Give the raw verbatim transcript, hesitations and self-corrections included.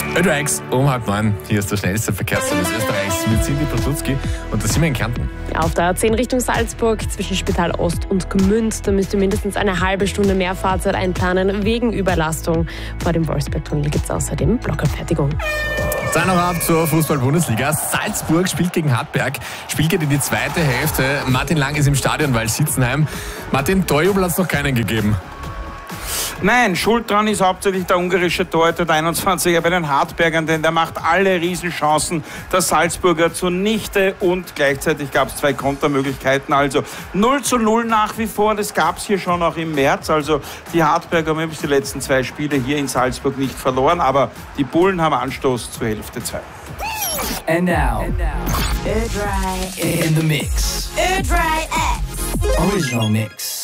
Ödrax um halb neun. Hier ist der schnellste Verkehrsservice Österreichs mit Cindy Potlutzki und da sind wir in Kärnten. Auf der A zehn Richtung Salzburg zwischen Spital Ost und Gmünd, da müsst ihr mindestens eine halbe Stunde mehr Fahrzeit einplanen wegen Überlastung. Vor dem Wolfsbergtunnel gibt es außerdem Blockabfertigung. Dann noch ab zur Fußball-Bundesliga. Salzburg spielt gegen Hartberg, spielt geht in die zweite Hälfte. Martin Lang ist im Stadion, weil Sitzenheim. Martin, Torjubel hat es noch keinen gegeben. Nein, schuld dran ist hauptsächlich der ungarische Torhüter, der einundzwanziger bei den Hartbergern, denn der macht alle Riesenchancen der Salzburger zunichte und gleichzeitig gab es zwei Kontermöglichkeiten. Also null zu null nach wie vor, das gab es hier schon auch im März. Also die Hartberger haben übrigens die letzten zwei Spiele hier in Salzburg nicht verloren, aber die Bullen haben Anstoß zur Hälfte zwei. And now, And now. in the mix. Original mix.